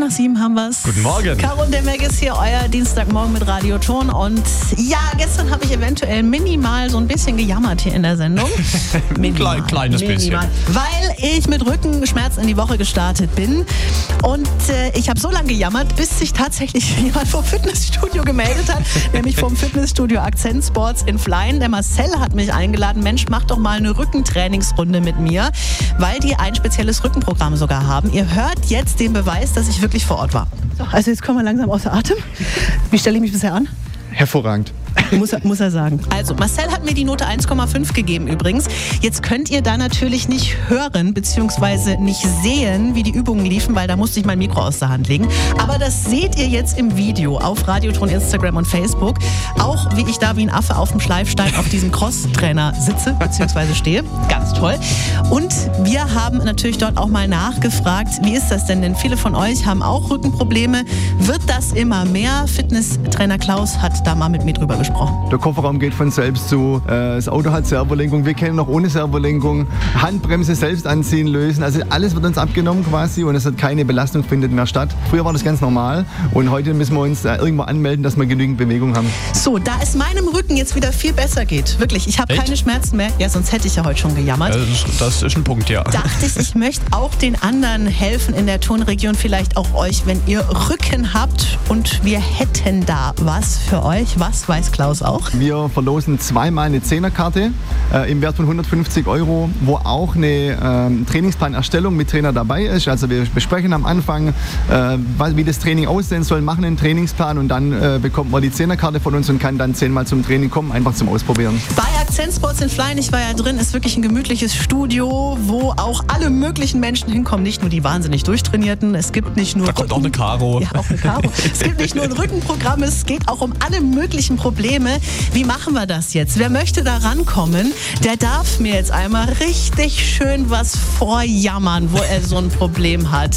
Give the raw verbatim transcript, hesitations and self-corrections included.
nach sieben haben wir's. Guten Morgen. Caro und der Meg ist hier, euer Dienstagmorgen mit Radioton. Und ja, gestern habe ich eventuell minimal so ein bisschen gejammert hier in der Sendung. Minimal, Klein, kleines minimal. bisschen. Weil ich mit Rückenschmerzen in die Woche gestartet bin. Und äh, ich habe so lange gejammert, bis sich tatsächlich jemand vom Fitnessstudio gemeldet hat. Nämlich vom Fitnessstudio Akzent Sports in Flein. Der Marcel hat mich eingeladen. Mensch, mach doch mal eine Rückentrainingsrunde mit mir. Weil die ein spezielles Rückenprogramm sogar haben. Ihr hört jetzt den Beweis, dass ich wirklich vor Ort war. So, also jetzt kommen wir langsam außer Atem. Wie stelle ich mich bisher an? Hervorragend. Muss er, muss er sagen. Also, Marcel hat mir die Note eins Komma fünf gegeben übrigens. Jetzt könnt ihr da natürlich nicht hören bzw. nicht sehen, wie die Übungen liefen, weil da musste ich mein Mikro aus der Hand legen. Aber das seht ihr jetzt im Video auf Radioton, Instagram und Facebook. Auch wie ich da wie ein Affe auf dem Schleifstein auf diesem Crosstrainer sitze bzw. stehe. Ganz toll. Und wir haben natürlich dort auch mal nachgefragt, wie ist das denn? Denn viele von euch haben auch Rückenprobleme. Wird das immer mehr? Fitnesstrainer Klaus hat da mal mit mir drüber gesprochen. Der Kofferraum geht von selbst zu, äh, das Auto hat Servolenkung, wir kennen noch ohne Servolenkung, Handbremse selbst anziehen, lösen, also alles wird uns abgenommen quasi und es hat keine Belastung, findet mehr statt. Früher war das ganz normal und heute müssen wir uns äh, irgendwo anmelden, dass wir genügend Bewegung haben. So, da es meinem Rücken jetzt wieder viel besser geht, wirklich, ich habe keine Schmerzen mehr, ja, sonst hätte ich ja heute schon gejammert. Das ist, das ist ein Punkt, ja. Dachte ich, ich möchte auch den anderen helfen in der Tonregion, vielleicht auch euch, wenn ihr Rücken habt und wir hätten da was für euch. Was weiß Klaus auch? Wir verlosen zweimal eine Zehnerkarte äh, im Wert von hundertfünfzig Euro, wo auch eine äh, Trainingsplanerstellung mit Trainer dabei ist. Also wir besprechen am Anfang, äh, wie das Training aussehen soll, machen einen Trainingsplan und dann äh, bekommt man die Zehnerkarte von uns und kann dann zehnmal zum Training kommen, einfach zum Ausprobieren. Bei Akzent Sports in Flein, ich war ja drin, ist wirklich ein gemütliches Studio, wo auch alle möglichen Menschen hinkommen, nicht nur die wahnsinnig Durchtrainierten. Es gibt nicht nur Da kommt Rücken- auch eine Caro. Ja, auch eine Caro. Es gibt nicht nur ein Rückenprogramm, es geht auch um alle möglichen Probleme. Wie machen wir das jetzt? Wer möchte da rankommen, der darf mir jetzt einmal richtig schön was vorjammern, wo er so ein Problem hat.